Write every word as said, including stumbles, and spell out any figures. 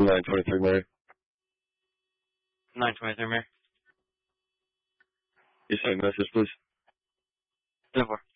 nine twenty-three, Mary. nine twenty-three, Mary. Your same message, please. ten four.